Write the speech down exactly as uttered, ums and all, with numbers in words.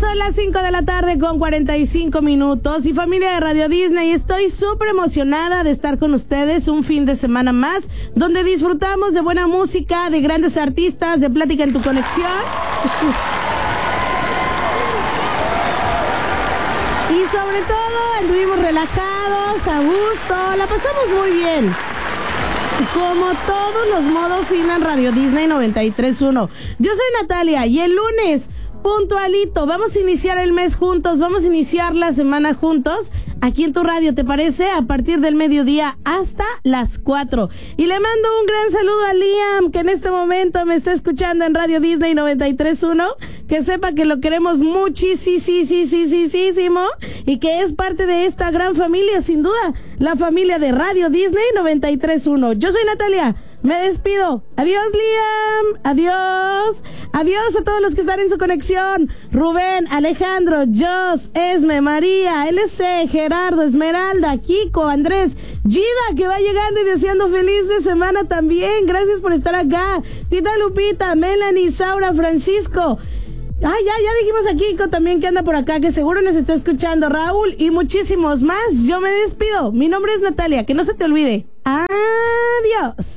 son las cinco de la tarde con cuarenta y cinco minutos y familia de Radio Disney, estoy súper emocionada de estar con ustedes un fin de semana más donde disfrutamos de buena música, de grandes artistas, de plática en tu conexión. Y sobre todo anduvimos relajados, a gusto, la pasamos muy bien. Como todos los modos fina en Radio Disney noventa y tres punto uno. Yo soy Natalia y el lunes, puntualito, vamos a iniciar el mes juntos, vamos a iniciar la semana juntos, aquí en tu radio, ¿te parece? A partir del mediodía hasta las cuatro. Y le mando un gran saludo a Liam, que en este momento me está escuchando en Radio Disney noventa y tres punto uno, que sepa que lo queremos muchísimo y que es parte de esta gran familia, sin duda, la familia de Radio Disney noventa y tres punto uno. Yo soy Natalia. Me despido. Adiós, Liam. Adiós. Adiós a todos los que están en su conexión. Rubén, Alejandro, Jos, Esme, María, L C, Gerardo, Esmeralda, Kiko, Andrés, Gida, que va llegando y deseando feliz de semana también. Gracias por estar acá. Tita Lupita, Melanie, Saura, Francisco. Ay, ya, ya dijimos a Kiko también que anda por acá, que seguro nos está escuchando. Raúl y muchísimos más. Yo me despido. Mi nombre es Natalia. Que no se te olvide. Adiós.